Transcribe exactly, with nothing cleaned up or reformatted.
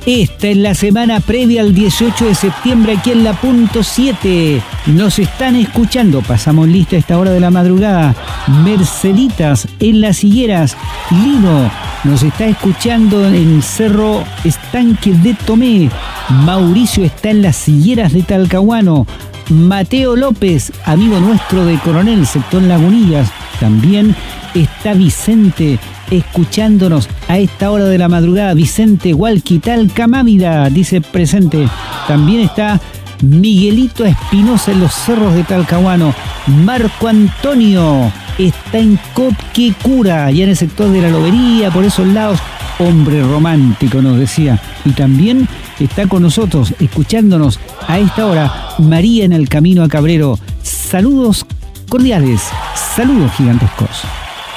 Esta es la semana previa al dieciocho de septiembre aquí en la punto siete. Nos están escuchando, pasamos lista a esta hora de la madrugada. Merceditas en Las Higueras. Lino nos está escuchando en Cerro Estanque de Tomé. Mauricio está en Las Higueras de Talcahuano. Mateo López, amigo nuestro de Coronel, sector Lagunillas. También está Vicente escuchándonos a esta hora de la madrugada. Vicente Hualquital Camávida dice presente. También está Miguelito Espinosa en los cerros de Talcahuano. Marco Antonio está en Copquecura, allá en el sector de la Lobería, por esos lados. Hombre romántico, nos decía. Y también está con nosotros, escuchándonos a esta hora, María en el camino a Cabrero. Saludos cordiales, saludos gigantescos.